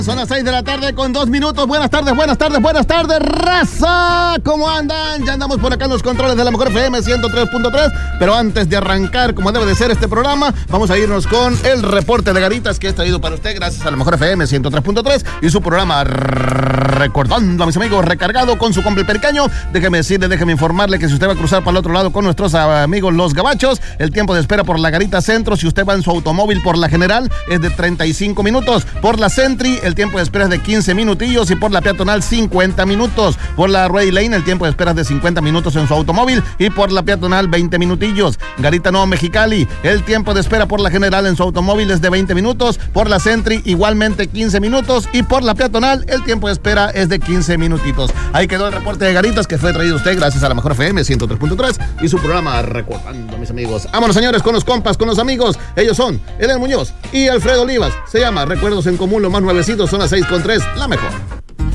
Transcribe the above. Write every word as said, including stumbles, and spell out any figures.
Son las seis de la tarde con dos minutos. Buenas tardes, buenas tardes, buenas tardes, raza. ¿Cómo andan? Ya andamos por acá en los controles de la mejor F M ciento tres punto tres. Pero antes de arrancar, como debe de ser este programa, vamos a irnos con el reporte de Garitas que es traído para usted gracias a la mejor F M ciento tres punto tres y su programa Recordando a mis amigos, recargado con su comple pericaño. Déjeme decirle, déjeme informarle que si usted va a cruzar para el otro lado con nuestros amigos los gabachos, el tiempo de espera por la Garita Centro, si usted va en su automóvil por la General, es de treinta y cinco minutos. Por la Sentry, el tiempo de espera es de quince minutillos y por la peatonal cincuenta minutos. Por la Ray Lane, el tiempo de espera es de cincuenta minutos en su automóvil y por la peatonal veinte minutillos. Garita Nuevo Mexicali, el tiempo de espera por la General en su automóvil es de veinte minutos. Por la Sentry, igualmente quince minutos y por la peatonal, el tiempo de espera es de quince minutitos. Ahí quedó el reporte de Garitas que fue traído a usted gracias a la mejor F M ciento tres punto tres y su programa Recordando a mis amigos. Vámonos, señores, con los compas, con los amigos. Ellos son Eden Muñoz y Alfredo Olivas. Se llama Recuerdos en Común, lo más nuevecitos, son las seis con tres, la mejor.